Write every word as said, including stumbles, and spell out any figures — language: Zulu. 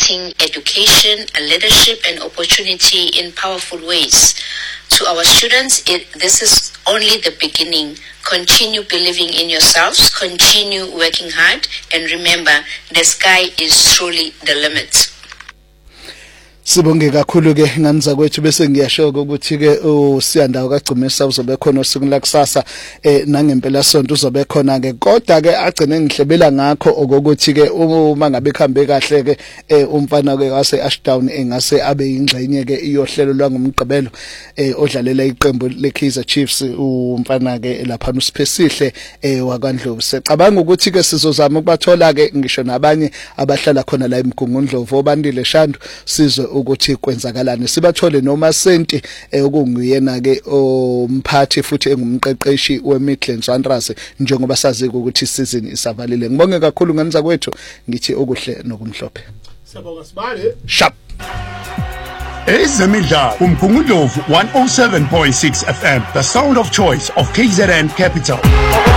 connecting education, leadership, and opportunity in powerful ways. To our students, it, this is only the beginning. Continue believing in yourselves, continue working hard, and remember, the sky is truly the limit. Sibonge kakhulu ke nganza kwethu bese ngiyashoka ukuthi ke uSiyandawo kaGcimisa uzobe khona usuku lakusasa eh nangempela sonto uzobe khona ke kodwa ke agcine ngihlebela ngakho okokuthi ke uma ngabe khambe kahle ke eh umfana ke wase Ashdown engase abe ingxenye ke iyohlelo lwangomgqibelo eh odlalela iqembu leKaizer Chiefs umfana ke lapha uSiphesihle eh wakwaNdlovu. Secabanga ukuthi ke sizozama ukubathola ke ngisho nabanye abahlala khona la eMgungundlovu obandile Shandu sizwe ukuthi kwenzakalani sibathole noma senti okungiyena ke omphathi futhi engumqeqeshi weMidlands Wanderers njengoba sazi ukuthi isizini isavalile. Ngibonge kakhulu ngenza kwethu ngithi okuhle nokumhlophe. Siyabonga sibale. Sharp. Ezemidlalo uMgungundlovu one oh seven point six F M, the sound of choice of K Z N Capital.